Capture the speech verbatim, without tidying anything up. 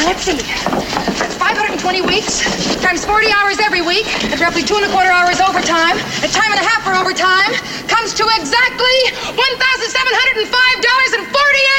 let's see. That's five hundred twenty weeks times forty hours every week at roughly two and a quarter hours overtime, a time and a half for overtime, comes to exactly one thousand seven hundred five dollars and forty-eight